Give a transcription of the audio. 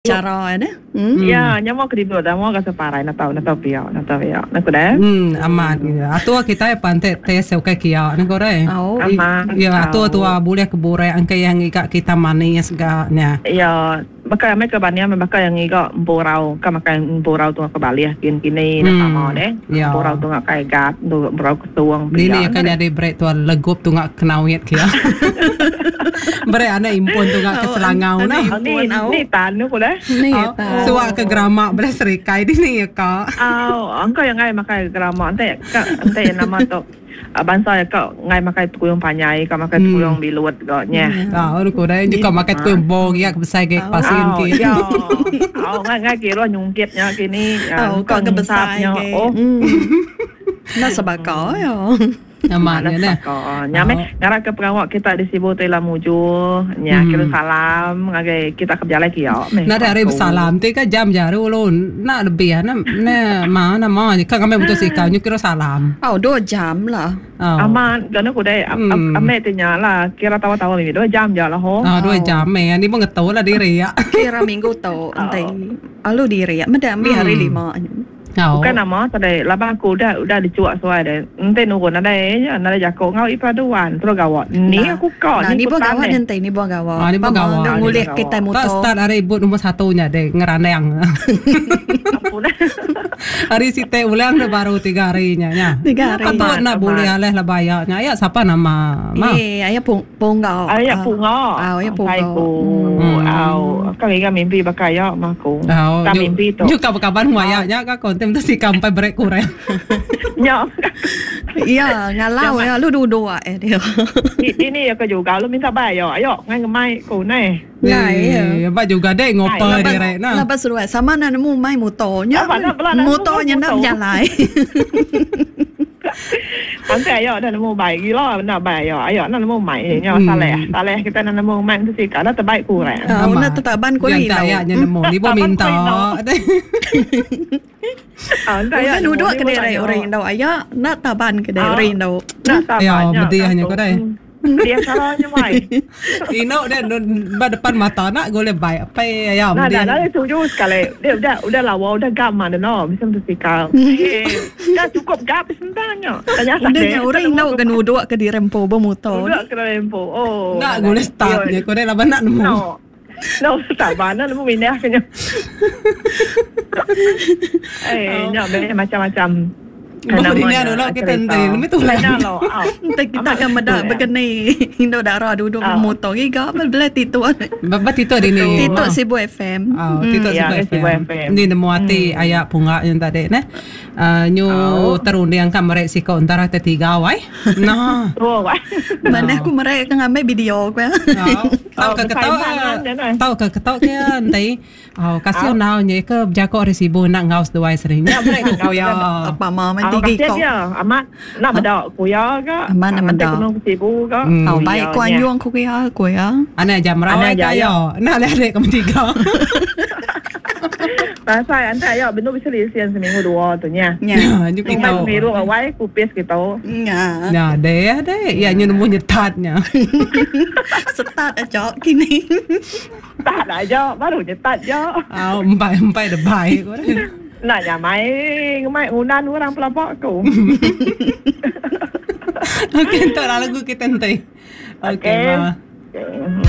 Cara ada? Ya, nya mau kedua dah mau ka separai na tau pia na kuda. Aman. Atua kita pantai tes okay kia na kore. Aman. Ya, atua boleh kebore angka yang kita manis gaknya. Ya, maka me ke bania me maka yang iga borau ka makan borau tu ka bali kini na sama deh. Borau tu ngak kai gat tu borau ketuang pia. Ini kan jadi break tu legup tu ngak kenawit kia. Break ana impun tu ngak keselangau na. Ni tanu kuda. Suak ke gramak belas serikai di ni ya kak. Angka yang ngai makai gramak ante yang nama tu bangsa ya kak ngai makai tukuyong panyai kak makai tukuyong bilut gaknya. Aku dah juga makai tukuyong bong ya besar ke pasin ki. Ya, ngai kira nyungkitnya kini. Kau kebesarnya. Nak sebakau ya. Aman ya. Nyame ngara ke perawak kita di Sibu Tela Muju nya kira salam ngage kita kerja lagi ya. Nah dari salam ti ka jam jaru ulun. Nak lebih na mana mau kan kami butuh sikau kira salam. 2 jam lah. Aman gana ku dai ame ti nyala kira tawa-tawa mi 2 jam je lah ho. 2 jam ni mau ngetau lah diri ya. Kira minggu tau entai. Alu diri ya medambi hari 5. Bukan nama tadi labang aku udah dicuak soal deh. Ente nunggu nada jago ngau ipaduan terus gawat. Ni aku kau ni gawat ente ni gawat. Ni gawat. Ngulik kita motor. Start hari ibu nomor 1-nya deh ngeraneng. Hari site ulang dah baru 3 harinya nya. 3 hari. Atau nak boleh aleh lah bayarnya. Ya siapa nama? Ayah punggau. Ayah punggau. Ayah punggau. Kau ingat mimpi bakaya maku. Tak mimpi tu. Juga kabar muayanya kak konten tu si kampai break kurang. Ya. Ya, ngalau ya lu duduk dia. Ini ya kau juga lu minta bayar. Ayo ngai ngemai kau ni. Ya, ba juga deh ngoper direk nah. Lepas suruh sama nak nemu mai motornya. Motornya nak jalan. Nanti ayo dah nemu baik gila nak bayar. Ayo nak nemu mai nya saleh kita nak nemu mai tu sih kada terbaik kurang. Nak tetaban ku ni. Ya nya nemu ni bo minta. Kan duduk ke daerah orang Indo ayah nak taban ke daerah orang Indo. Nak taban. Ya, betul hanya kau dah. Dia salahnya mai. Ino dan depan mata nak boleh baik apa ya. Nah, dah setuju sekali. Dia udah lawa udah gam mana no, bisa bersikap. Dah cukup gap sebenarnya. Udah orang Indo kan duduk ke di rempo bermotor. Duduk ke rempo. Oh. Nak boleh startnya kau dah laban nak nemu. No, tak mana nemu minyak kena. Nyak macam-macam. Baru ini adalah kita nanti, lebih tu lah. Kita akan medak begini, Indo darah duduk motor, giga belah titu. Bapak titu di ni. Titu Sibu FM. Titu Sibu FM. Ni nemu hati ayat punga yang tadi, ne? Nyu terundang kan mereka si kau antara ketiga, wai? Nah. Mana aku mereka ngambil video aku. Tahu ke ketawa ke nanti. Kasih onaunya ke jago resibu nak ngaus dua seringnya mereka kau ya. Apa mama tinggi kau. Amat nak bedak kuya ke? Amat nak bedak. Nak sibu ke? Baik kuan yuang kuya. Ana jam rawai kayo. Nak leh kamu tiga. Pasal anda ayo benar bisa lisian seminggu 2 tu nya. Ya, juga kita. Seminggu awai kupis kita. Ya, deh. Ya nemu nyetatnya. Start aja kini. Tak aja, baru nyetat je. Empai dah baik. Nak nyamai unan orang pelapak aku. Okey, entar lagu kita nanti. Okey,